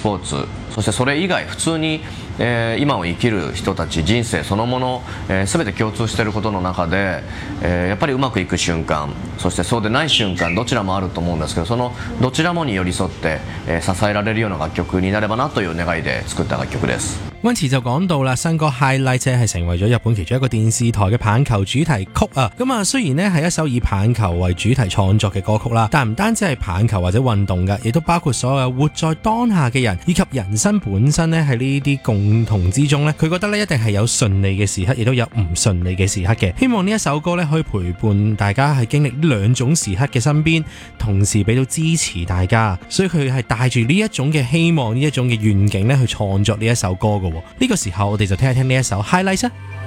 ポーツ、そしてそれ以外普通に、今を生きる人たち、人生そのもの、全て共通していることの中で、やっぱりうまくいく瞬間、そしてそうでない瞬間、どちらもあると思うんですけど、そのどちらもに寄り添って、支えられるような楽曲になればなという願いで作った楽曲です。 溫慈就講到啦，新歌 Highlight 係成為咗日本其中一個電視台嘅棒球主題曲啊。咁啊，雖然呢係一首以棒球為主題創作嘅歌曲啦，但唔單止係棒球或者運動嘅，亦都包括所有活在當下嘅人，以及人生本身呢喺呢啲共同之中呢，佢覺得呢一定係有順利嘅時刻，亦都有唔順利嘅時刻嘅。希望呢一首歌呢可以陪伴大家喺經歷呢兩種時刻嘅身邊，同時俾到支持大家。所以佢係帶住呢一種嘅希望，呢一種嘅願景呢去創作呢一首歌嘅。呢個時候我哋就聽一聽呢一首 Highlights 啊。